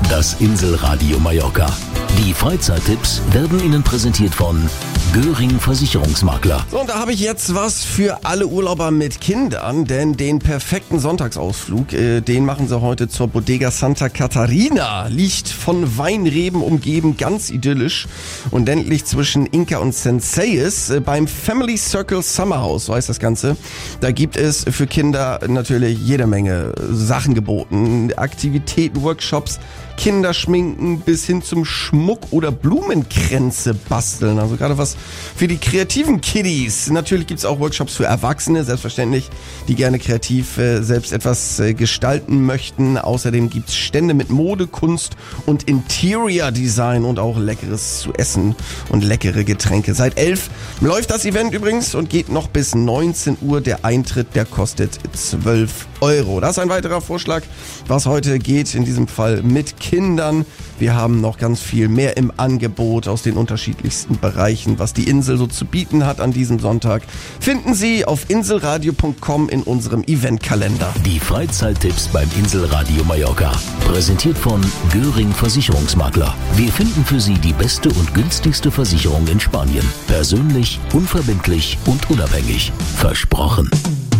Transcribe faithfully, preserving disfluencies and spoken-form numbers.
Das Inselradio Mallorca. Die Freizeittipps werden Ihnen präsentiert von Göring Versicherungsmakler. So, und da habe ich jetzt was für alle Urlauber mit Kindern, denn den perfekten Sonntagsausflug, äh, den machen sie heute zur Bodega Santa Catarina. Liegt von Weinreben umgeben, ganz idyllisch und ländlich zwischen Inca und Sensei's äh, beim Family Circle Summerhouse, so heißt das Ganze. Da gibt es für Kinder natürlich jede Menge Sachen geboten, Aktivitäten, Workshops, Kinderschminken bis hin zum Schmuck oder Blumenkränze basteln. Also gerade was für die kreativen Kiddies. Natürlich gibt's auch Workshops für Erwachsene, selbstverständlich, die gerne kreativ äh, selbst etwas äh, gestalten möchten. Außerdem gibt's Stände mit Mode, Kunst und Interior Design und auch Leckeres zu essen und leckere Getränke. Seit elf läuft das Event übrigens und geht noch bis neunzehn Uhr. Der Eintritt, der kostet zwölf Euro. Das ist ein weiterer Vorschlag, was heute geht, in diesem Fall mit Kindern. Wir haben noch ganz viel mehr im Angebot aus den unterschiedlichsten Bereichen, was die Insel so zu bieten hat an diesem Sonntag. Finden Sie auf inselradio punkt com in unserem Eventkalender. Die Freizeittipps beim Inselradio Mallorca. Präsentiert von Göring Versicherungsmakler. Wir finden für Sie die beste und günstigste Versicherung in Spanien. Persönlich, unverbindlich und unabhängig. Versprochen.